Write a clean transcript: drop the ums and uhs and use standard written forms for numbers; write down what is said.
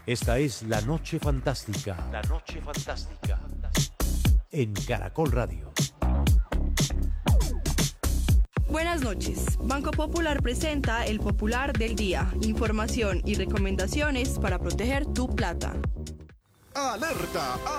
Esta es La Noche Fantástica. La Noche Fantástica. En Caracol Radio. Buenas noches. Banco Popular presenta el Popular del Día. Información y recomendaciones para proteger tu plata. ¡Alerta!